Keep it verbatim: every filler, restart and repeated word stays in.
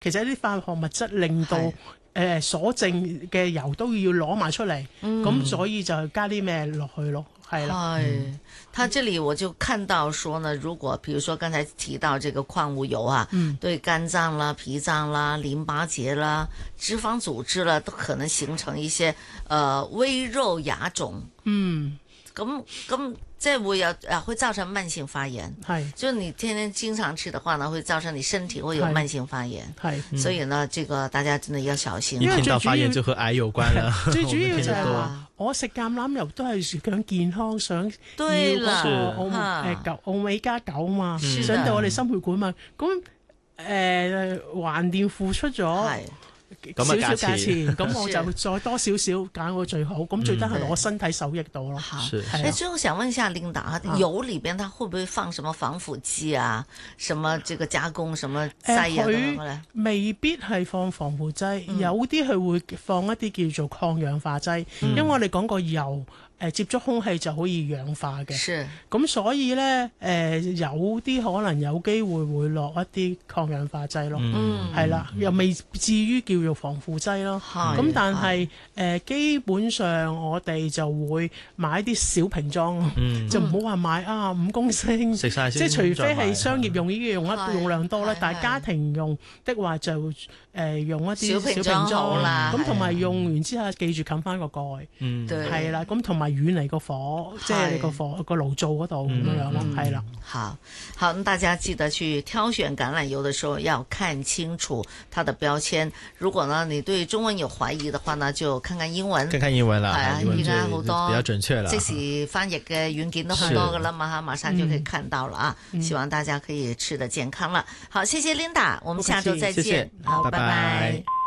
其實一啲化學物質令到誒所剩嘅油都要攞埋出嚟，咁、嗯、所以就加啲咩落去咯。係啦， 嗯，他這裡我就看到說呢，如果譬如說剛才提到這個礦物油啊，嗯，對肝臟啦、脾臟啦、淋巴結啦、脂肪組織啦，都可能形成一些呃微肉芽腫。嗯，咁咁即係會有啊，會造成慢性發炎。係，就是你天天經常吃的話呢，會造成你身體會有慢性發炎。係，所以呢，這個大家真的要小心。 一聽到發炎就和癌有關啦。 最主要就係話，我食橄欖油都係想健康，想要嗰個誒九奧美加九嘛，想對我哋心血管嘛。咁誒橫掂付出咗少少價錢，咁我就再多少少揀我最好，咁最得係我身體受益到咯。 好，誒，最後想問一下 Linda，油裏邊它會不會放什麼防腐劑啊？什麼這個加工什麼劑啊？ 佢未必係放防腐劑，有啲係會放一啲叫做抗氧化劑，因為我哋講過油。誒接觸空氣就可以氧化嘅，咁所以咧誒、呃、有啲可能有機會會落一啲抗氧化劑咯，係啦、嗯，又未至於叫做防腐劑咯。咁、嗯、但係誒、呃、基本上我哋就會買啲小瓶裝，嗯、就唔好話買啊五公升，食晒先，即係除非係商業用已經用一用量多啦，但係家庭用的話就誒、呃、用一啲小瓶裝啦，咁同埋用完之後記住冚翻個蓋，係啦、嗯，咁同埋。遠離個火，即係你個火個爐灶嗰度咁樣樣咯，係啦。 好，好，咁大家記得去挑選橄欖油的時候要看清楚它的標籤。如果呢你對中文有懷疑的話呢，就看看英文。 看看英文啦， 係啊，而家好多比較準確啦， 即時翻譯嘅軟件都好多噶啦嘛，哈，馬上就可以看到了啊。嗯、希望大家可以吃得健康了。好，謝謝 Linda，我們下周再見。 謝謝， 好，拜拜。 拜拜。